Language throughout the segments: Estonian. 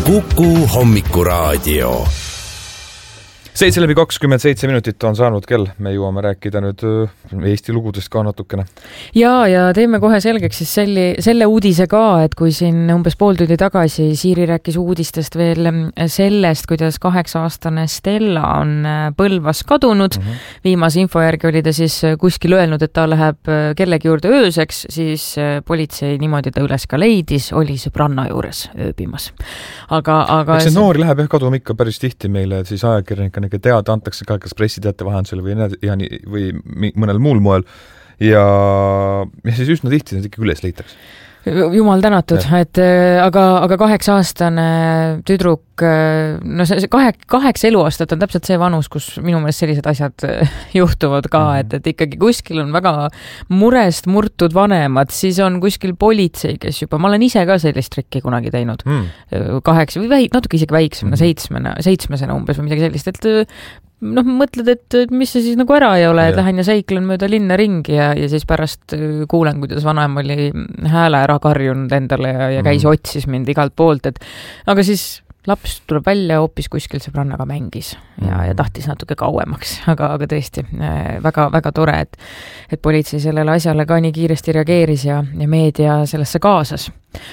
Kuku hommikuraadio. 7:27 on saanud kell. Me jõuame rääkida nüüd Eesti lugudest ka natukene. Ja teeme kohe selgeks siis selle uudise ka, et kui siin umbes pool tundi tagasi Siiri rääkis uudistest veel sellest, kuidas 8-aastane Stella on Põlvas kadunud. Viimase info järgi oli ta siis kuskil öelnud, et ta läheb kellegi juurde ööseks, siis politsei niimoodi ta üles ka leidis, oli sõbranna juures ööbimas. Aga see noori läheb kaduma ikka päris tihti meile, et siis ajakirjanikana teada antakse ka kas pressiteate vahendusel või mõnel muul moel ja siis üsna tihti need ikka üles leitakse. Jumal tänatud, et aga 8-aastane tüdruk, no see 8 eluaastat on täpselt see vanus, kus minu meelest sellised asjad juhtuvad ka, et ikkagi kuskil on väga murest murtud vanemad, siis on kuskil politsei, kes juba, ma olen ise ka sellist trikki kunagi teinud, 8 või natuke isegi väiksemana, 7 umbes või midagi sellist, et mõtled, et mis see siis nagu ära ei ole, et lähen ja seiklen mööda linna ringi ja siis pärast kuulen, kuidas vanaema oli hääle ära karjunud endale ja käis otsis mind igalt poolt, et aga siis laps tuleb välja hoopis kuskil sõbrannaga mängis ja tahtis natuke kauemaks, aga tõesti väga, väga tore, et politsei sellele asjale ka nii kiiresti reageeris ja meedia sellesse kaasas.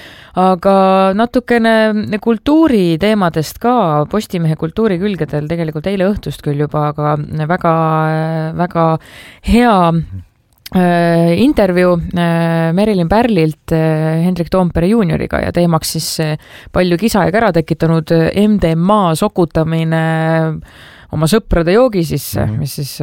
Aga natukene kultuuriteemadest ka, Postimehe kultuurikülgedel tegelikult eile õhtust küll juba, aga väga, väga hea intervjuu Merilin Pärlilt Hendrik Toompere juunioriga ja teemaks siis palju kisa ja kära tekitanud MDMA sokutamine oma sõprade joogi sisse, mis siis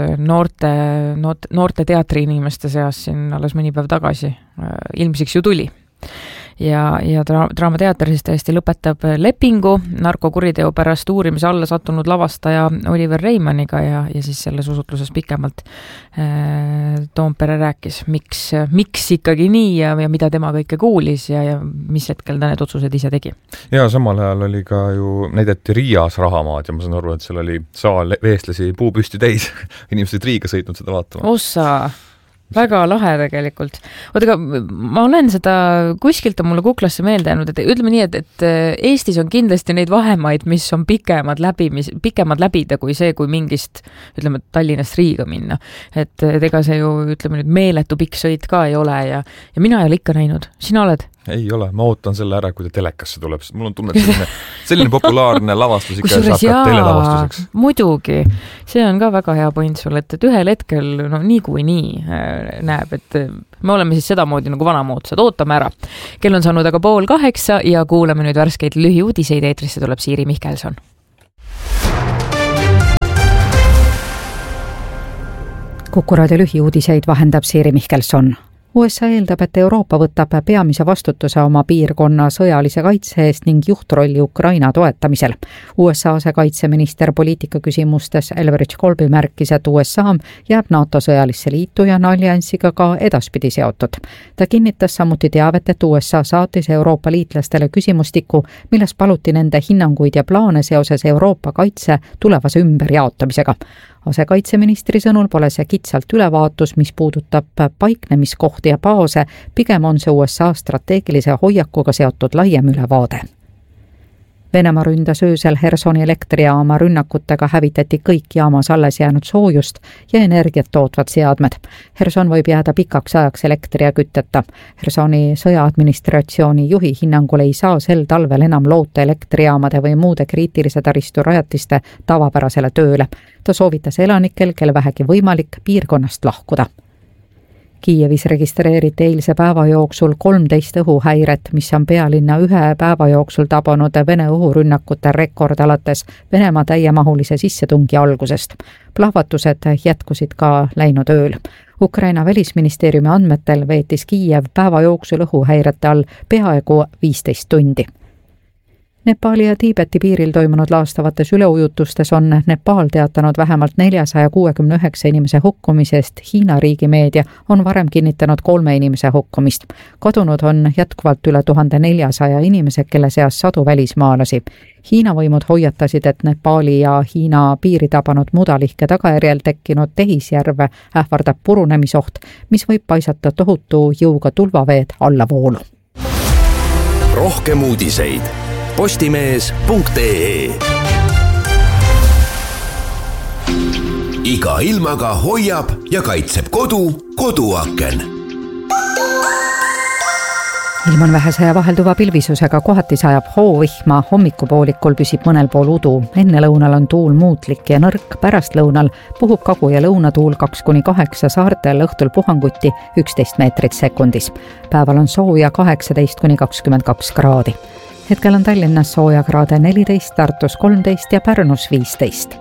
noorte teatriinimeste seas siin alles mõni päev tagasi ilmsiks ju tuli. Ja Draamateater siis tõesti lõpetab lepingu narkokuriteo pärast uurimise alla sattunud lavastaja Oliver Reimanniga ja siis selles usutluses pikemalt Toompere rääkis, miks ikkagi nii ja mida tema kõike kuulis ja mis hetkel ta need otsused ise tegi. Ja samal ajal oli ka ju näideti Riias rahamaad ja ma saan aru, et seal oli saal veestlasi puupüsti täis. Inimesed Riiga sõitnud seda vaatama. Ossa! Väga lahe tegelikult. Oota, ma olen seda, kuskilt on mulle kuklasse meelde jäänud, et ütleme nii, et Eestis on kindlasti neid vahemaid, mis on pikemad läbida kui see, kui mingist, ütleme, Tallinnast Riiga minna. Et ega see ju, ütleme nüüd, meeletu pikk sõit ka ei ole ja mina ei ole ikka näinud. Sina oled? Ei ole, ma ootan selle ära, kui ta telekasse tuleb, sest mul on tunne, et selline populaarne lavastus ikka saab ka telelavastuseks. Muidugi, see on ka väga hea point sul, et ühel hetkel nii näeb, et me oleme siis sedamoodi nagu vanamoodsad, ootame ära. Kell on saanud aga 7:30 ja kuulame nüüd värskeid lühiuudiseid, eetrisse tuleb Siiri Mihkelson. Kuku raadio lühiuudiseid vahendab Siiri Mihkelson. USA eeldab, et Euroopa võtab peamise vastutuse oma piirkonna sõjalise kaitse eest ning juhtrolli Ukraina toetamisel. USA asekaitseminister poliitikaküsimustes Elbridge Colby märkis, et USA jääb NATO sõjalisse liitu ja alliansiga ka edaspidi seotud. Ta kinnitas samuti teavet, et USA saatis Euroopa liitlastele küsimustiku, milles paluti nende hinnanguid ja plaane seoses Euroopa kaitse tulevase ümberjaotamisega. Asekaitseministri sõnul pole see kitsalt ülevaatus, mis puudutab paiknemiskohti ja baase, pigem on see USA strateegilise hoiakuga seotud laiem ülevaade. Venemaa ründas öösel Hersoni elektrijaama, rünnakutega hävitati kõik jaamas alles jäänud soojust ja energiat tootvad seadmed. Herson võib jääda pikaks ajaks elektri ja kütteta. Hersoni sõjaadministratsiooni juhi hinnangul ei saa sel talvel enam loota elektrijaamade või muude kriitilise taristu rajatiste tavapärasele tööle. Ta soovitas elanikel, kel vähegi võimalik, piirkonnast lahkuda. Kiievis registreeriti eilse päeva jooksul 13 õhuhäiret, mis on pealinna ühe päeva jooksul tabanud Vene õhurünnakute rekord alates Venemaa täiemahulise sissetungi algusest. Plahvatused jätkusid ka läinud ööl. Ukraina välisministeeriumi andmetel veetis Kiiev päeva jooksul õhuhäirete all peaaegu 15 tundi. Nepali ja Tiibeti piiril toimunud laastavates üleujutustes on Nepal teatanud vähemalt 469 inimese hukkumisest. Hiina riigimeedia on varem kinnitanud 3 inimese hukkumist. Kadunud on jätkuvalt üle 1400 inimese, kelle seas 100 välismaalasi. Hiina võimud hoiatasid, et Nepali ja Hiina piiri tabanud mudalihke tagajärjel tekkinud tehisjärve ähvardab purunemisoht, mis võib paisata tohutu jõuga tulvaveed allavoolu. Rohkem uudiseid postimees.ee. Iga ilmaga hoiab ja kaitseb koduaken. Ilm on vähese ja vahelduva pilvisusega, kohati sajab hoovihma, hommikupoolikul püsib mõnel pool udu. Enne lõunal on tuul muutlik ja nõrk, pärast lõunal puhub kagu- ja lõunatuul 2-8, saartel õhtul puhanguti 11 meetrit sekundis. Päeval on sooja 18-22 kraadi. Hetkel on Tallinnas sooja kraade 14, Tartus 13 ja Pärnus 15.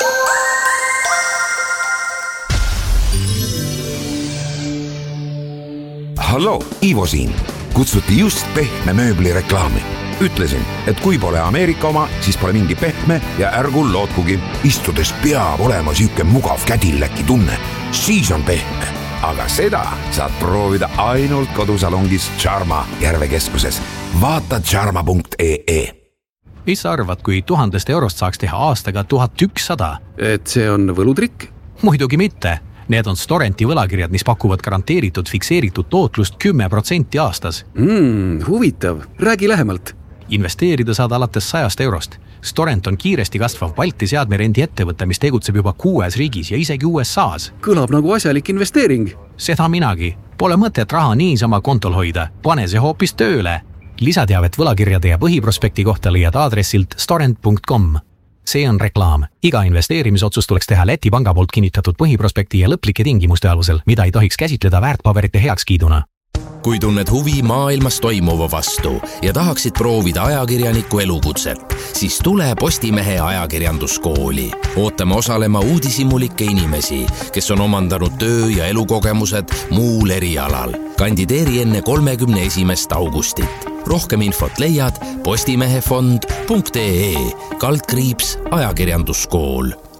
Hallo, Ivo siin. Kutsuti just pehme mööbli reklaami. Ütlesin, et kui pole Ameerika oma, siis pole mingi pehme ja ärgu lootkugi. Istudes peab olema süüke mugav Cadillaci tunne. Siis on pehme. Aga seda saad proovida ainult kodusalongis Charma Järvekeskuses. Vaata charma.ee. Mis arvad, kui 1000 eurost saaks teha aastaga 1100? Et see on võlutrikk? Muidugi mitte. Need on Storenti võlakirjad, mis pakuvad garanteeritud fikseeritud tootlust 10% aastas. Huvitav. Räägi lähemalt. Investeerida saad alates 100 eurost. Storent on kiiresti kasvav Balti seadmerendi ettevõte, mis tegutseb juba 6 riigis ja isegi USAs. Kõlab nagu asjalik investeering. Seda minagi. Pole mõtet raha niisama kontol hoida. Pane see hoopis tööle. Lisateavet võlakirjade ja põhiprospekti kohta leiad aadressilt storent.com. See on reklaam. Iga investeerimisotsus tuleks teha Läti panga poolt kinnitatud põhiprospekti ja lõplike tingimuste alusel, mida ei tohiks käsitleda väärtpaberite heakskiiduna. Kui tunned huvi maailmas toimuva vastu ja tahaksid proovida ajakirjaniku elukutset, siis tule Postimehe ajakirjanduskooli. Ootame osalema uudishimulikke inimesi, kes on omandanud töö- ja elukogemused muul erialal. Kandideeri enne 31. augustit. Rohkem infot leiad postimehefond.ee /ajakirjanduskool.